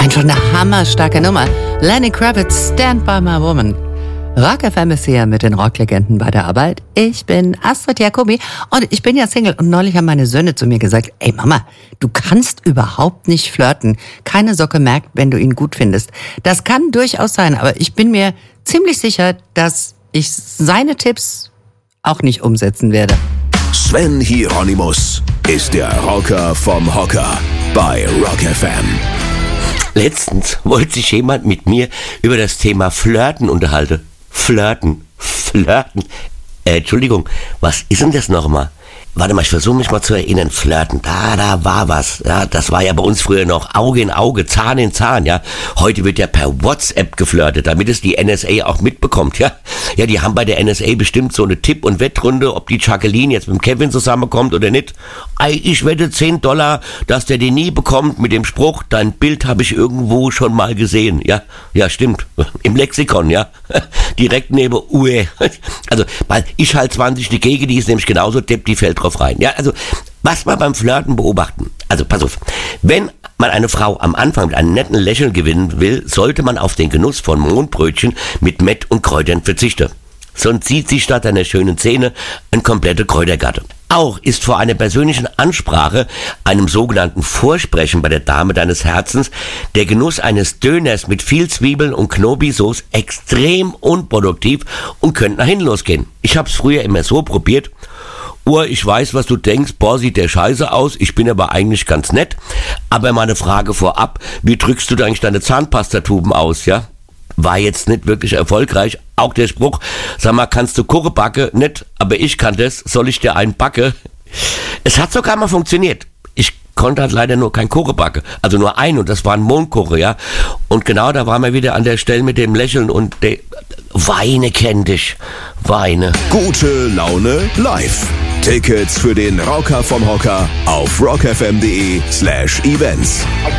Einfach eine hammerstarke Nummer. Lenny Kravitz, Stand By My Woman. Rock FM ist hier mit den Rocklegenden bei der Arbeit. Ich bin Astrid Jacobi und ich bin ja Single. Und neulich haben meine Söhne zu mir gesagt, ey Mama, du kannst überhaupt nicht flirten. Keine Socke merkt, wenn du ihn gut findest. Das kann durchaus sein, aber ich bin mir ziemlich sicher, dass ich seine Tipps auch nicht umsetzen werde. Sven Hieronymus ist der Rocker vom Hocker bei Rock FM. Letztens wollte sich jemand mit mir über das Thema Flirten unterhalten. Flirten. Entschuldigung, was ist denn das nochmal? Warte mal, ich versuche mich mal zu erinnern. Flirten, da war was. Ja, das war ja bei uns früher noch Auge in Auge, Zahn in Zahn, ja. Heute wird ja per WhatsApp geflirtet, damit es die NSA auch mitbekommt, ja. Ja, die haben bei der NSA bestimmt so eine Tipp- und Wettrunde, ob die Jacqueline jetzt mit dem Kevin zusammenkommt oder nicht. Ich wette $10, dass der den nie bekommt mit dem Spruch, dein Bild habe ich irgendwo schon mal gesehen, ja. Ja, stimmt. Im Lexikon, ja. Direkt neben Ue. Also, weil ich halt 20 dagegen, die ist nämlich genauso depp, die fällt drauf rein. Ja, also, was wir beim Flirten beobachten. Also, pass auf. Wenn man eine Frau am Anfang mit einem netten Lächeln gewinnen will, sollte man auf den Genuss von Mohnbrötchen mit Mett und Kräutern verzichten. Sonst sieht sie statt einer schönen Zähne eine komplette Kräutergatte. Auch ist vor einer persönlichen Ansprache, einem sogenannten Vorsprechen bei der Dame deines Herzens, der Genuss eines Döners mit viel Zwiebeln und Knobi-Sauce extrem unproduktiv und könnte nach hinten losgehen. Ich hab's früher immer so probiert. Ich weiß, was du denkst, boah, sieht der scheiße aus, ich bin aber eigentlich ganz nett. Aber mal eine Frage vorab, wie drückst du da eigentlich deine Zahnpastatuben aus, ja? War jetzt nicht wirklich erfolgreich. Auch der Spruch, sag mal, kannst du Kuchen backen? Nicht, aber ich kann das, soll ich dir einen backen? Es hat sogar mal funktioniert. Ich konnte halt leider nur kein Kuchen backen. Also nur einen, und das war ein Mohnkuchen, ja. Und genau da waren wir wieder an der Stelle mit dem Lächeln und der Weine kenn dich. Weine. Gute Laune live. Tickets für den Rocker vom Hocker auf rockfm.de/events.